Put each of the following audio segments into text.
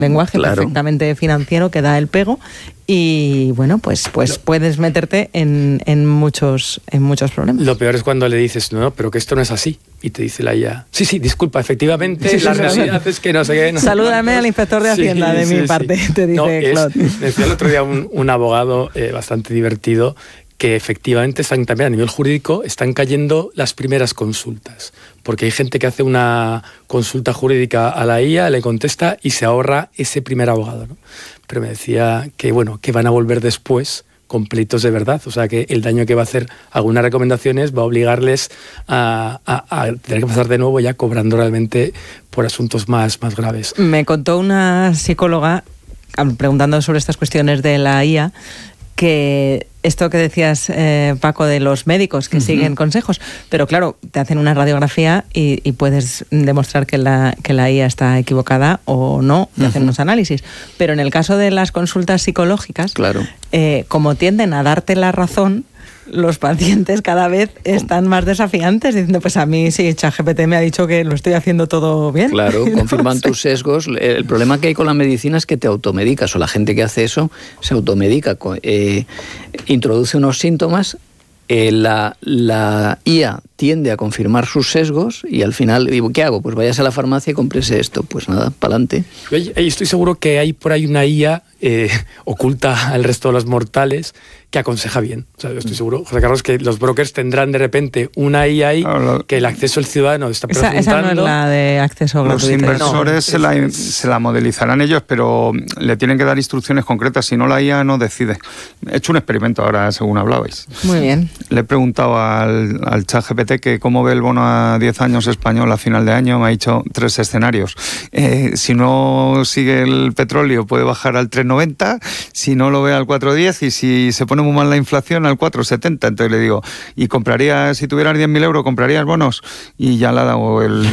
lenguaje perfectamente financiero que da el pego y bueno, pues puedes meterte en muchos problemas. Lo peor es cuando le dices, no, pero que esto no es así. Y te dice la IA, sí, disculpa, efectivamente, la realidad es que no sé qué. No, salúdame al inspector de Hacienda de mi parte, te dice Claude. Decía el otro día un abogado bastante divertido que efectivamente están también a nivel jurídico, están cayendo las primeras consultas. Porque hay gente que hace una consulta jurídica a la IA, le contesta y se ahorra ese primer abogado, ¿no? Pero me decía que, bueno, que van a volver después con pleitos de verdad. O sea, que el daño que va a hacer algunas recomendaciones va a obligarles a tener que pasar de nuevo ya cobrando realmente por asuntos más graves. Me contó una psicóloga, preguntando sobre estas cuestiones de la IA, que esto que decías, Paco, de los médicos que siguen consejos, pero claro, te hacen una radiografía y puedes demostrar que la IA está equivocada o no, te hacen unos análisis. Pero en el caso de las consultas psicológicas, como tienden a darte la razón, los pacientes cada vez están más desafiantes, diciendo, pues a mí sí, ChatGPT me ha dicho que lo estoy haciendo todo bien. Claro, confirman tus sesgos. El problema que hay con la medicina es que te automedicas, o la gente que hace eso se automedica, introduce unos síntomas, la IA tiende a confirmar sus sesgos y al final digo, ¿qué hago? Pues vayas a la farmacia y cómprese esto. Pues nada, pa'lante. Yo estoy seguro que hay por ahí una IA oculta al resto de los mortales que aconseja bien. O sea, yo estoy seguro, José Carlos, que los brokers tendrán de repente una IA ahí que el acceso al ciudadano está preguntando. Esa no es la de acceso gratuito. Los inversores se la modelizaran ellos, pero le tienen que dar instrucciones concretas, si no la IA no decide. He hecho un experimento ahora, según hablabais. Muy bien. Le he preguntado al ChatGPT que cómo ve el bono a 10 años español a final de año. Me ha dicho 3 escenarios. Si no sigue el petróleo puede bajar al 3,90, si no lo ve al 4,10 y si se pone muy mal la inflación al 4,70. Entonces le digo, ¿y comprarías, si tuvieras 10.000 euros, comprarías bonos? Y ya le ha dado el...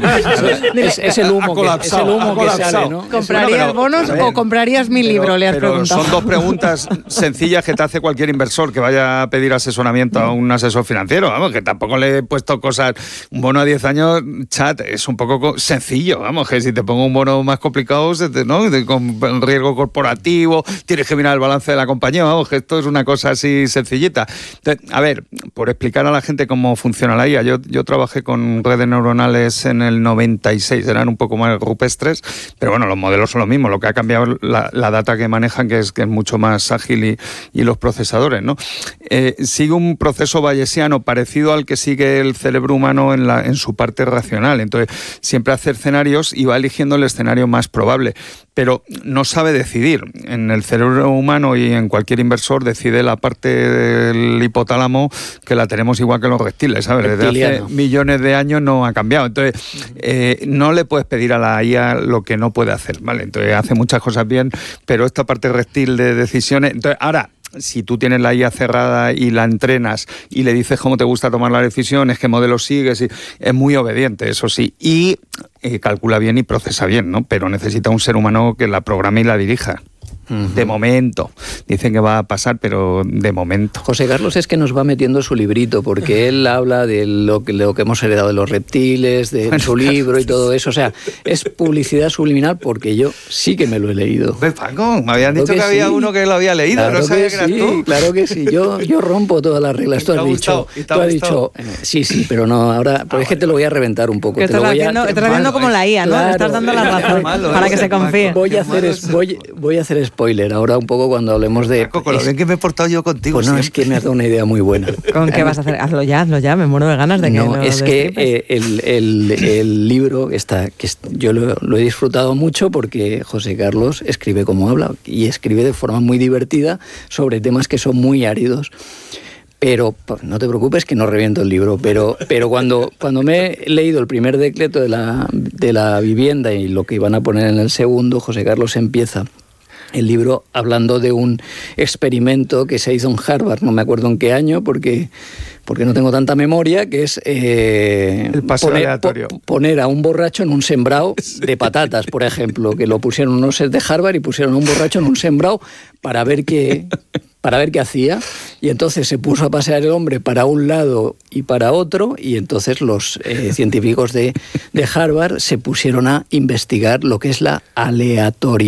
es el humo que sale, ¿no? ¿Comprarías bonos o comprarías mi libro? Le has preguntado. Son 2 preguntas sencillas que te hace cualquier inversor que vaya a pedir asesoramiento a un asesor financiero. Vamos, que tampoco le he puesto cosas... Un bono a 10 años, chat, es un poco sencillo. Vamos, que si te pongo un bono más complicado, ¿no? Con riesgo corporativo, tienes que mirar el balance de la compañía. Vamos, que esto es una cosa así sencillita. Entonces, a ver, por explicar a la gente cómo funciona la IA, yo trabajé con redes neuronales en el 96, eran un poco más rupestres, pero bueno, los modelos son los mismos, lo que ha cambiado la data que manejan, que es mucho más ágil y los procesadores, ¿no? Sigue un proceso bayesiano parecido al que sigue el cerebro humano en su parte racional, entonces siempre hace escenarios y va eligiendo el escenario más probable, pero no sabe decidir. En el cerebro humano y en cualquier inversor decide la parte del hipotálamo, que la tenemos igual que los reptiles, ¿sabes? Desde hace millones de años no ha cambiado. Entonces, no le puedes pedir a la IA lo que no puede hacer, ¿vale? Entonces, hace muchas cosas bien, pero esta parte reptil de decisiones... Entonces, ahora... Si tú tienes la IA cerrada y la entrenas y le dices cómo te gusta tomar las decisiones, qué modelo sigues, es muy obediente, eso sí, y calcula bien y procesa bien, ¿no? Pero necesita un ser humano que la programe y la dirija. De momento. Dicen que va a pasar, pero de momento. José Carlos es que nos va metiendo su librito, porque él habla de lo que hemos heredado de los reptiles, de su libro y todo eso. O sea, es publicidad subliminal porque yo sí que me lo he leído. ¿Ves, Paco? Me habían dicho que había uno que lo había leído, claro, no sabía que eras tú. Claro que sí, yo rompo todas las reglas. Tú has dicho, sí, pero no, ahora, pero es que te lo voy a reventar un poco. Estás haciendo como la IA, ¿no? Claro, le estás dando la razón para que se confíe. Voy a hacer spoiler ahora un poco cuando hablemos de... Con lo bien que me he portado yo contigo. Pues no, siempre. es que me has dado una idea muy buena. ¿Con qué vas a hacer? Hazlo ya, me muero de ganas de que no es que el libro yo lo he disfrutado mucho porque José Carlos escribe como habla y escribe de forma muy divertida sobre temas que son muy áridos. Pero no te preocupes que no reviento el libro, pero cuando me he leído el primer decreto de la vivienda y lo que iban a poner en el segundo, José Carlos empieza el libro hablando de un experimento que se hizo en Harvard, no me acuerdo en qué año, porque no tengo tanta memoria, que es el paso aleatorio. Poner a un borracho en un sembrado de patatas, por ejemplo, que lo pusieron unos de Harvard y pusieron a un borracho en un sembrado para ver qué para ver qué hacía, y entonces se puso a pasear el hombre para un lado y para otro, y entonces los científicos de Harvard se pusieron a investigar lo que es la aleatoriedad